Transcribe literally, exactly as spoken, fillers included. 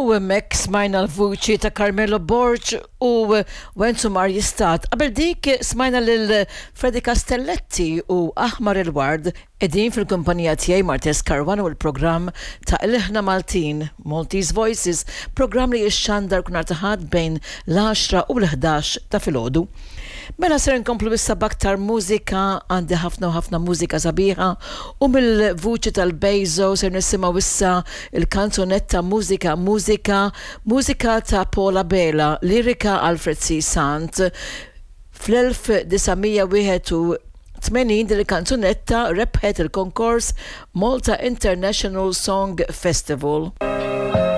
mek smajna l-vuċi ta' Carmelo Borg u Wenzu Marjistat. Qabel dik smajna lil Freddy Castelletti u Aħmar il-Ward edin fil-kumpanija tiegħi Martes Karwan u l-programm ta' Il-ħna Maltin, Maltese Voices, programm li jixxandar kunar taħad bejn l-għaxra u l-ħdax ta' filgħodu. Mela ser nkomplu issa b'aktar mużika, għandi ħafna u ħafna mużika sabiħa u mill-vuċi tal-Bejzo ser nisimgħu issa il-kanzunetta mużika mużika mużika ta' Paula Bela, lirika Alfred C. Sant. fl-elf tisa' wieħed u tmenin din il-kanzunetta rebħet il-konkors Malta International Song Festival.